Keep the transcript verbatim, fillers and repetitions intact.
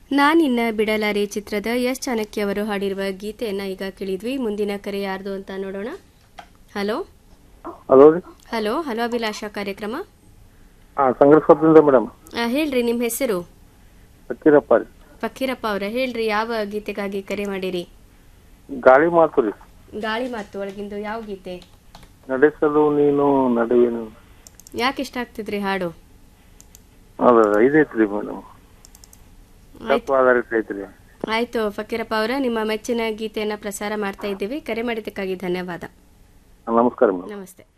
ನಾನಿನ್ನ ಬಿಡಲಾರೆ ಚಿತ್ರದ ಎಸ್ ಚಾಣಕ್ಯ ಅವರು ಹಾಡಿರುವ ಗೀತೆಯನ್ನು ಈಗ ಕೇಳಿದ್ವಿ. ಮುಂದಿನ ಕರೆ ಯಾರ್ದು ಅಂತ ನೋಡೋಣ. Hello hello hello hello Abhilasha ಕಾರ್ಯಕ್ರಮ. ಸಂಘರ್ಷದಿಂದ ಮೇಡಮ್. ಹೇಳ್ರಿ, ನಿಮ್ಮ ಹೆಸರು? ಫಕೀರಪ್ಪ ರೀ. ಫಕೀರಪ್ಪ ಅವರ, ಹೇಳ್ರಿ ಯಾವ ಗೀತೆಗಾಗಿ ಕರೆ ಮಾಡಿರಿ? ಗಾಳಿ ಮಾತು ರೀ. ಗಾಳಿ ಮಾತು ಒಳಗಿಂದು ಯಾವ ಗೀತೆ? ನಡೆಸಲು ನೀನು ನಡುವೆನು. ಯಾಕೆ ಇಷ್ಟ ಆಗ್ತಿದ್ರಿ ಹಾಡು? ಹೌದ, ಇದೈತ್ರಿ ಮೇಡಮ್, ಆಧಾರಿತ ಐತ್ರಿ. ಆಯ್ತು ಫಕೀರಪ್ಪ ಅವರ, ನಿಮ್ಮ ಮೆಚ್ಚಿನ ಗೀತೆಯನ್ನ ಪ್ರಸಾರ ಮಾಡ್ತಾ ಇದ್ದೀವಿ. ಕರೆ ಮಾಡಿದ್ದಕ್ಕಾಗಿ ಧನ್ಯವಾದ. ನಮಸ್ಕಾರ ಮೇಡಮ್. ನಮಸ್ತೆ.